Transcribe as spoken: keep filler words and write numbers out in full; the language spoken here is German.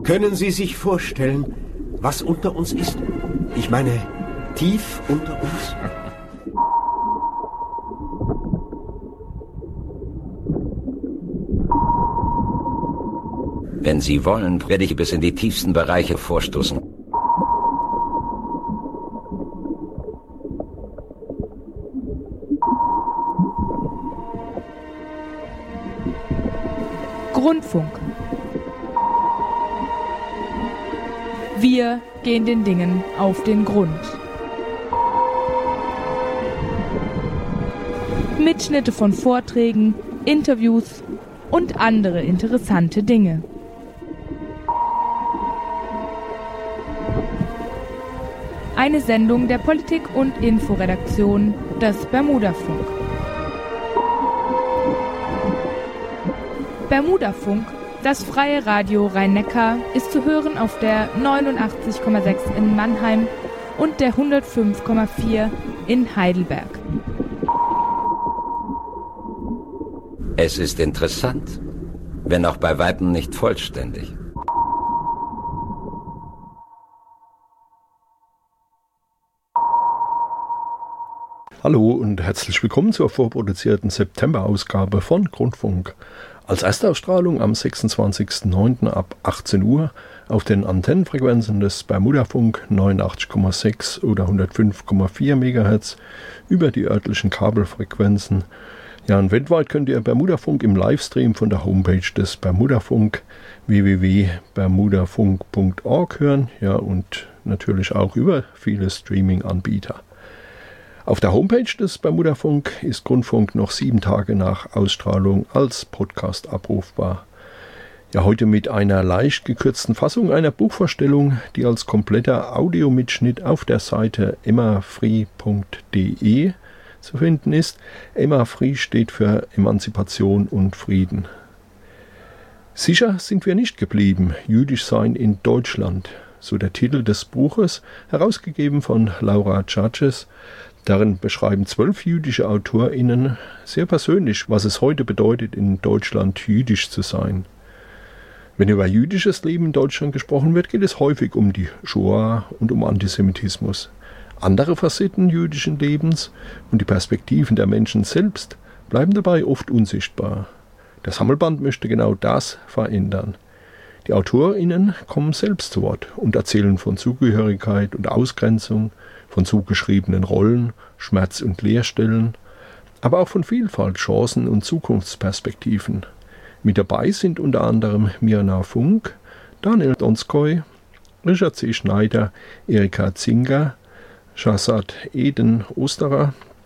Können Sie sich vorstellen, was unter uns ist? Ich meine, tief unter uns? Wenn Sie wollen, werde ich bis in die tiefsten Bereiche vorstoßen. Grundfunk. Wir gehen den Dingen auf den Grund. Mitschnitte von Vorträgen, Interviews und andere interessante Dinge. Eine Sendung der Politik- und Inforedaktion des Bermudafunk. Bermudafunk, das freie Radio Rhein-Neckar, ist zu hören auf der neunundachtzig Komma sechs in Mannheim und der hundertfünf Komma vier in Heidelberg. Es ist interessant, wenn auch bei weitem nicht vollständig. Hallo und herzlich willkommen zur vorproduzierten September-Ausgabe von Grundfunk. Als Erstausstrahlung am sechsundzwanzigsten neunten ab achtzehn Uhr auf den Antennenfrequenzen des Bermudafunk neunundachtzig Komma sechs oder hundertfünf Komma vier Megahertz über die örtlichen Kabelfrequenzen. Ja, und weltweit könnt ihr Bermudafunk im Livestream von der Homepage des Bermudafunk w w w punkt bermudafunk punkt org hören, ja, und natürlich auch über viele Streaming-Anbieter. Auf der Homepage des Bermudafunk ist Grundfunk noch sieben Tage nach Ausstrahlung als Podcast abrufbar. Ja, heute mit einer leicht gekürzten Fassung einer Buchvorstellung, die als kompletter Audiomitschnitt auf der Seite emmafree punkt de zu finden ist. Emmafree steht für Emanzipation und Frieden. Sicher sind wir nicht geblieben, jüdisch sein in Deutschland, so der Titel des Buches, herausgegeben von Laura Tschatsches. Darin beschreiben zwölf jüdische AutorInnen sehr persönlich, was es heute bedeutet, in Deutschland jüdisch zu sein. Wenn über jüdisches Leben in Deutschland gesprochen wird, geht es häufig um die Shoah und um Antisemitismus. Andere Facetten jüdischen Lebens und die Perspektiven der Menschen selbst bleiben dabei oft unsichtbar. Der Sammelband möchte genau das verändern. Die AutorInnen kommen selbst zu Wort und erzählen von Zugehörigkeit und Ausgrenzung, von zugeschriebenen Rollen, Schmerz und Leerstellen, aber auch von Vielfalt, Chancen und Zukunftsperspektiven. Mit dabei sind unter anderem Mirna Funk, Daniel Donskoy, Richard C. Schneider, Erika Zinger, Shazad Eden Osterer,